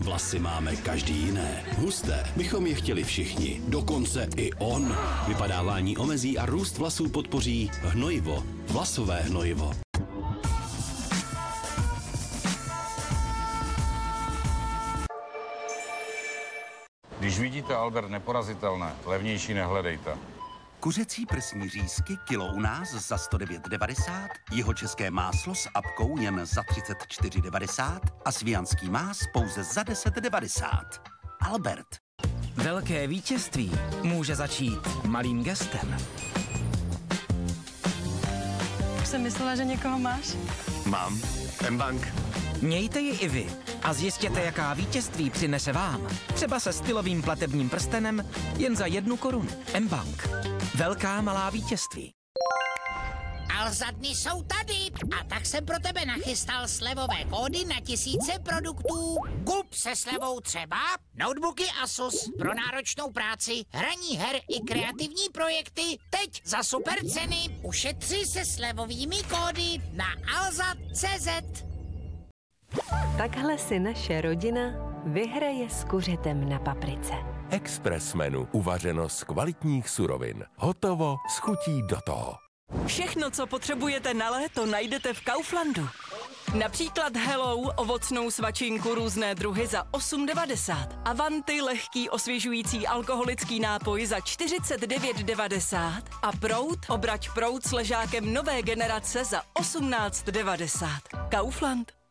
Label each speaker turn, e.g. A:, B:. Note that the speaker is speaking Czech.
A: Vlasy máme každý jiné. Husté bychom je chtěli všichni. Dokonce i on. Vypadávání omezí a růst vlasů podpoří hnojivo. Vlasové hnojivo.
B: Když vidíte Albert neporazitelné, levnější nehledejte.
C: Kuřecí prsní řízky kilo u nás za 109,90, jihočeské máslo s apkou jen za 34,90 a svijanský más pouze za 10,90. Albert.
D: Velké vítězství může začít malým gestem.
E: Už jsem myslela, že někoho máš.
F: Mám. mBank.
D: Mějte ji i vy a zjistěte, jaká vítězství přinese vám. Třeba se stylovým platebním prstenem jen za 1 korunu. mBank. Velká malá vítězství.
G: Alza dny jsou tady a tak jsem pro tebe nachystal slevové kódy na tisíce produktů. Gulp se slevou třeba, notebooky Asus pro náročnou práci, hraní her i kreativní projekty. Teď za super ceny ušetři se slevovými kódy na alza.cz.
H: Takhle si naše rodina vyhraje s kuřetem na paprice.
I: Express menu, uvařeno z kvalitních surovin. Hotovo, s chutí do toho.
J: Všechno, co potřebujete na léto, najdete v Kauflandu. Například Hello, ovocnou svačinku různé druhy za 8,90. Avanti, lehký osvěžující alkoholický nápoj za 49,90. A Prout, obrať Prout s ležákem nové generace za 18,90. Kaufland.